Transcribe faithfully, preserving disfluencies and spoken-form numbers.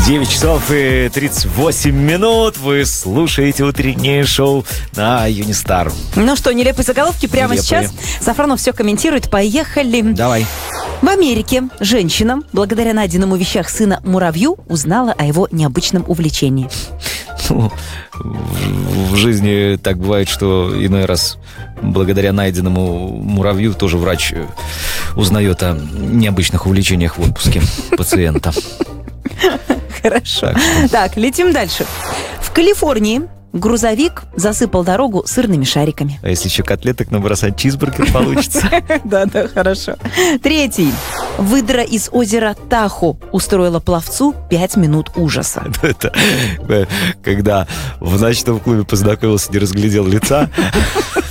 девять часов и тридцать восемь минут. Вы слушаете утреннее шоу на Юнистар. Ну что, нелепые заголовки прямо Нелепые. сейчас. Сафронов все комментирует. Поехали. Давай. В Америке женщина, благодаря найденному в вещах сына муравью, узнала о его необычном увлечении. Ну, в, в жизни так бывает, что иной раз благодаря найденному муравью тоже врач узнает о необычных увлечениях в отпуске пациента. Хорошо. Так что- Так, летим дальше. В Калифорнии грузовик засыпал дорогу сырными шариками. А если еще котлеток набросать, чизбургер получится. Да, да, хорошо. Третий. Выдра из озера Тахо устроила пловцу пять минут ужаса. Это э, когда в ночном клубе познакомился, не разглядел лица.